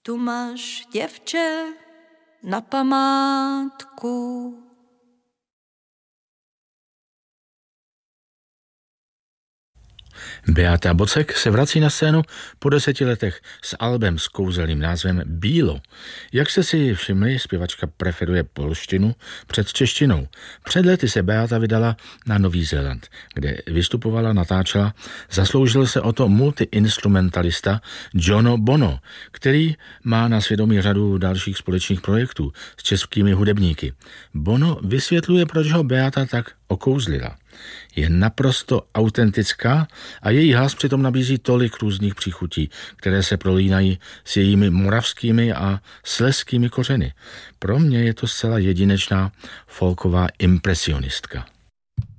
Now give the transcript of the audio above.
Tu máš, děvče, na památku. Beata Bocek se vrací na scénu po 10 letech s albem s kouzelným názvem Bílo. Jak jste si všimli, zpěvačka preferuje polštinu před češtinou. Před lety se Beata vydala na Nový Zéland, kde vystupovala, natáčela. Zasloužil se o to multiinstrumentalista Jono Bono, který má na svědomí řadu dalších společných projektů s českými hudebníky. Bono vysvětluje, proč ho Beata tak okouzlila. Je naprosto autentická a její hlas přitom nabízí tolik různých příchutí, které se prolínají s jejími moravskými a slezskými kořeny. Pro mě je to zcela jedinečná folková impresionistka.